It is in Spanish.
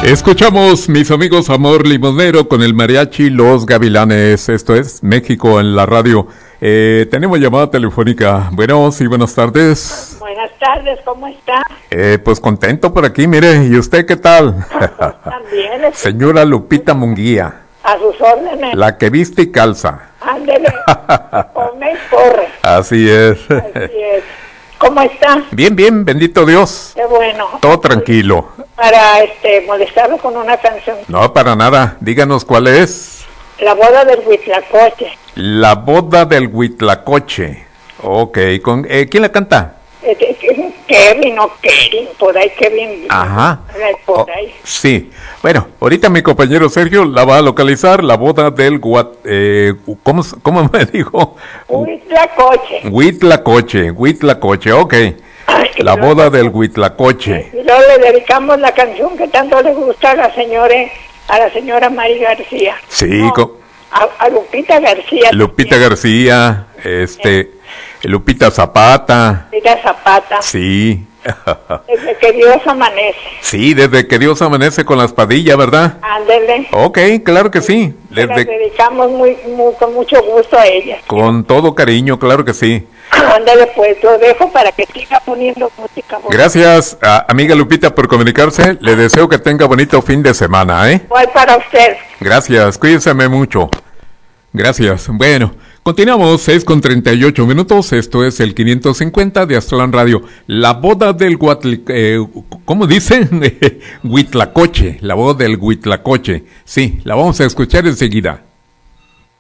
Escuchamos, mis amigos, Amor Limonero con el mariachi Los Gavilanes. Esto es México en la radio. Tenemos llamada telefónica. Bueno, sí, buenas tardes. Buenas tardes, ¿cómo está? Pues contento por aquí, mire. ¿Y usted qué tal? También. Señora Lupita Munguía. A sus órdenes. La que viste y calza. Ándele. Come y corre. Así es. Así es. ¿Cómo está? Bien, bien, bendito Dios. Qué bueno. Todo tranquilo. Para molestarlo con una canción. No, para nada. Díganos cuál es. La boda del Huitlacoche. La boda del Huitlacoche. Ok, ¿quién la canta? Kevin o Kevin, por ahí Kevin. Ajá. Por ahí. Sí. Bueno, ahorita mi compañero Sergio la va a localizar. La boda del ¿cómo me dijo? Huitlacoche, ok. La boda del Huitlacoche. Y luego le dedicamos la canción que tanto le gusta a la señora María García. Sí, no, a Lupita García. Lupita García, Lupita Zapata. Lupita Zapata. Sí. Desde que Dios amanece. Sí, desde que Dios amanece con la espadilla, ¿verdad? Ándele. Ok, claro que sí. La dedicamos con mucho gusto a ella. Con todo cariño, claro que sí. Ándale, pues lo dejo para que siga poniendo música. Gracias, amiga Lupita, por comunicarse. Le deseo que tenga bonito fin de semana, ¿eh? Igual para usted. Gracias, cuídense mucho. Gracias. Bueno, continuamos, 6:38. Esto es el 550 de Aztlán Radio. La boda del ¿cómo dicen? Huitlacoche. La boda del Huitlacoche. Sí, la vamos a escuchar enseguida.